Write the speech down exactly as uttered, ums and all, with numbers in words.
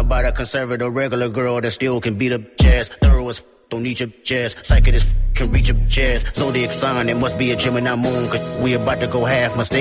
about a conservative regular girl that still can beat up jazz. Thorough as f- don't need your jazz. Psychic as f- can reach your jazz. Zodiac sign, it must be a Gemini moon, cause we about to go half. Mistake